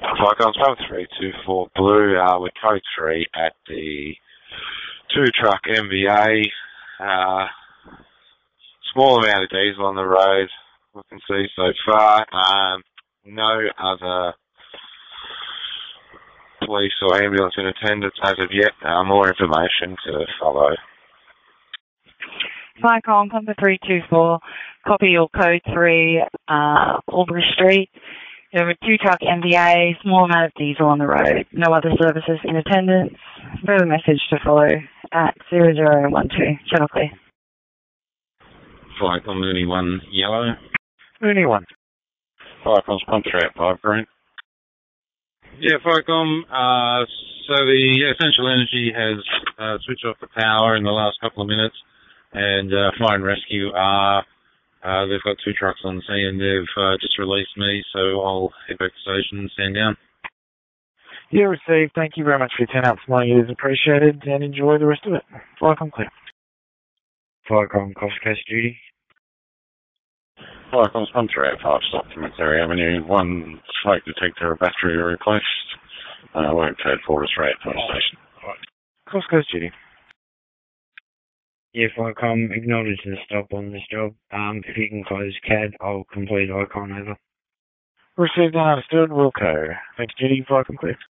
Flycom 324 Blue, with code 3 at the 2-truck MVA. Small amount of diesel on the road, we can see so far. No other police or ambulance in attendance as of yet. More information to follow. Flycom, Compass 324, copy your code 3, Albury Street. You have a 2-truck MVA, small amount of diesel on the road. No other services in attendance. Further message to follow at 0012. Channel clear. Flycom Mooney 1 yellow. Mooney 1. Flycom's pump 3 at 5 green. Yeah, Flycom, so the Essential Energy has switched off the power in the last couple of minutes, and Fire and Rescue they've got 2 trucks on scene, and they've just released me, so I'll head back to station and stand down. Yeah, received. Thank you very much for your turn out this morning. It is appreciated, and enjoy the rest of it. Flycom clear. Flycom, Coast Coast duty. Flycom's pump 3 at 5 stop Cemetery Avenue. 1 smoke detector battery replaced. Work code 4-3 at Police Station. Coast Coast duty. Yeah, Flycom, acknowledge the stop on this job. If you can close CAD, I'll complete icon over. Received and understood. Wilco. Thank you, duty. Flycom clear.